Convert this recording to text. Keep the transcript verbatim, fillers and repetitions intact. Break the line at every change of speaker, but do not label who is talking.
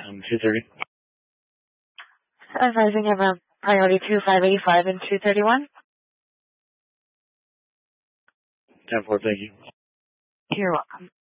Um, two thirty.
Advising of a priority two five eighty-five and two thirty-one.
ten four, thank you.
You're welcome.